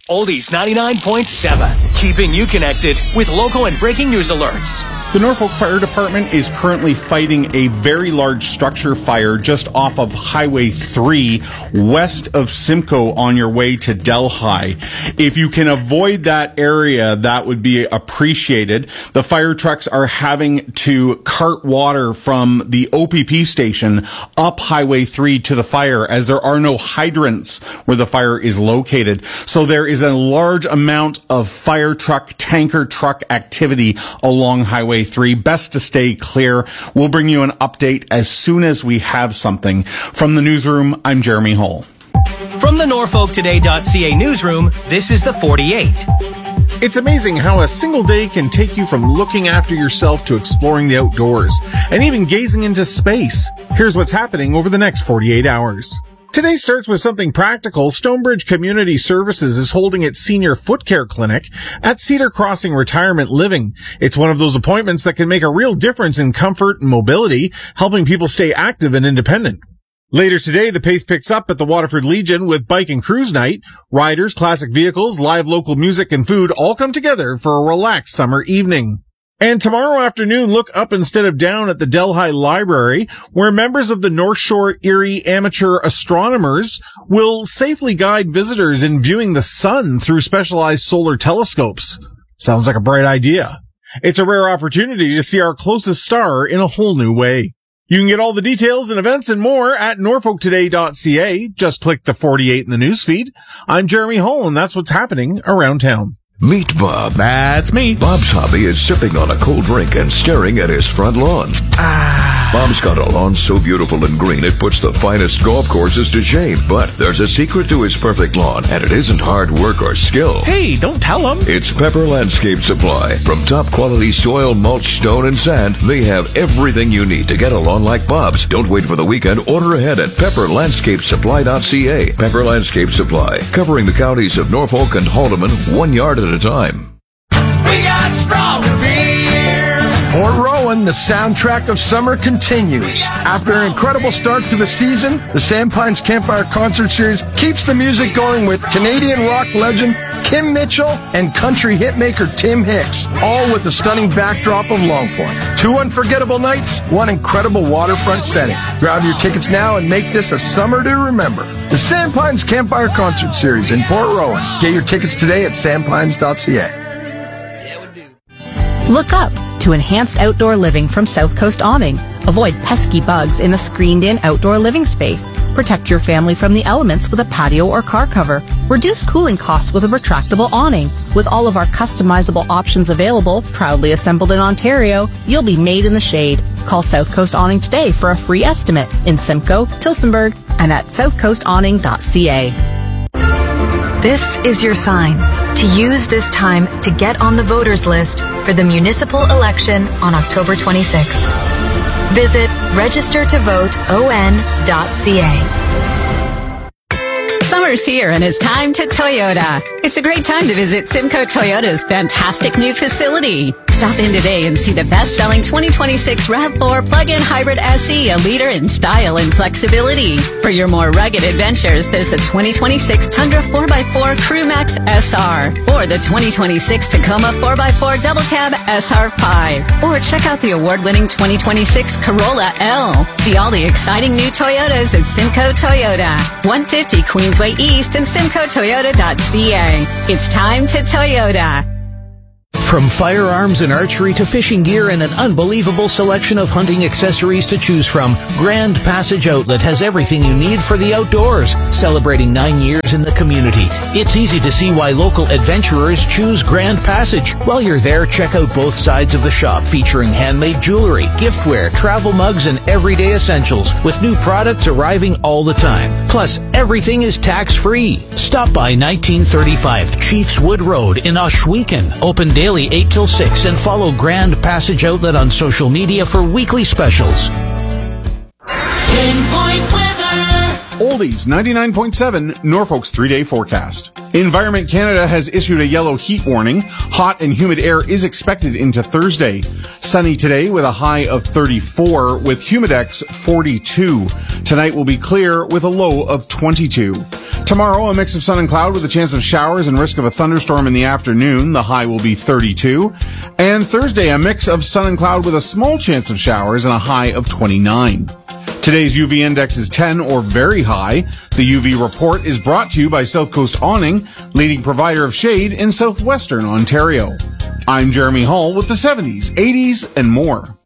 Oldies 99.7, keeping you connected with local and breaking news alerts. The Norfolk Fire Department is currently fighting a very large structure fire just off of Highway 3 west of Simcoe on your way to Delhi. If you can avoid that area, that would be appreciated. The fire trucks are having to cart water from the OPP station up Highway 3 to the fire, as there are no hydrants where the fire is located. So there is a large amount of fire truck, tanker truck activity along Highway 3. Best to stay clear. We'll bring you an update as soon as we have something. From the newsroom, I'm Jeremy Hull. From the NorfolkToday.ca newsroom, this is the 48. It's amazing how a single day can take you from looking after yourself to exploring the outdoors and even gazing into space. Here's what's happening over the next 48 hours. Today starts with something practical. Stonebridge Community Services is holding its senior foot care clinic at Cedar Crossing Retirement Living. It's one of those appointments that can make a real difference in comfort and mobility, helping people stay active and independent. Later today, the pace picks up at the Waterford Legion with bike and cruise night. Riders, classic vehicles, live local music, and food all come together for a relaxed summer evening. And tomorrow afternoon, look up instead of down at the Delhi Library, where members of the North Shore Erie Amateur Astronomers will safely guide visitors in viewing the sun through specialized solar telescopes. Sounds like a bright idea. It's a rare opportunity to see our closest star in a whole new way. You can get all the details and events and more at norfolktoday.ca. Just click the 48 in the newsfeed. I'm Jeremy Hull, and that's what's happening around town. Meet Bob. That's me. Bob's hobby is sipping on a cold drink and staring at his front lawn. Bob's got a lawn so beautiful and green it puts the finest golf courses to shame. But there's a secret to his perfect lawn, and it isn't hard work or skill. Hey, don't tell him. It's Pepper Landscape Supply. From top quality soil, mulch, stone, and sand, they have everything you need to get a lawn like Bob's. Don't wait for the weekend. Order ahead at pepperlandscapesupply.ca. Pepper Landscape Supply, covering the counties of Norfolk and Haldeman 1 yard at a time. We got stronger beer. Port Rowan, the soundtrack of summer continues. After an incredible start to the season, the Sandpines Campfire Concert Series keeps the music going with Canadian rock legend Kim Mitchell and country hitmaker Tim Hicks, all with a stunning backdrop of Long Point. 2 unforgettable nights, 1 incredible waterfront setting. Grab your tickets now and make this a summer to remember. The Sandpines Campfire Concert Series in Port Rowan. Get your tickets today at sandpines.ca. Look up to enhanced outdoor living from South Coast Awning. Avoid pesky bugs in a screened-in outdoor living space. Protect your family from the elements with a patio or car cover. Reduce cooling costs with a retractable awning. With all of our customizable options available, proudly assembled in Ontario, you'll be made in the shade. Call South Coast Awning today for a free estimate in Simcoe, Tillsonburg, and at southcoastawning.ca. This is your sign to use this time to get on the voters list for the municipal election on October 26th. Visit registertovoteon.ca. Summer's here and it's time to Toyota. It's a great time to visit Simcoe Toyota's fantastic new facility. Stop in today and see the best-selling 2026 RAV4 plug-in hybrid SE, a leader in style and flexibility. For your more rugged adventures, there's the 2026 Tundra 4x4 Crewmax SR or the 2026 Tacoma 4x4 Double Cab SR5. Or check out the award-winning 2026 Corolla L. See all the exciting new Toyotas at Simcoe Toyota, 150 Queensway East and SimcoeToyota.ca. It's time to Toyota. From firearms and archery to fishing gear and an unbelievable selection of hunting accessories to choose from, Grand Passage Outlet has everything you need for the outdoors. Celebrating 9 years in the community, it's easy to see why local adventurers choose Grand Passage. While you're there, check out both sides of the shop featuring handmade jewelry, giftware, travel mugs, and everyday essentials, with new products arriving all the time. Plus, everything is tax-free. Stop by 1935 Chiefs Wood Road in Ohsweken. Open daily 8 till 6 and follow Grand Passage Outlet on social media for weekly specials. Oldies 99.7, Norfolk's 3-day forecast. Environment Canada has issued a yellow heat warning. Hot and humid air is expected into Thursday. Sunny today with a high of 34 with Humidex 42. Tonight will be clear with a low of 22. Tomorrow, a mix of sun and cloud with a chance of showers and risk of a thunderstorm in the afternoon. The high will be 32. And Thursday, a mix of sun and cloud with a small chance of showers and a high of 29. Today's UV index is 10 or very high. The UV report is brought to you by South Coast Awning, leading provider of shade in southwestern Ontario. I'm Jeremy Hall with the 70s, 80s, and more.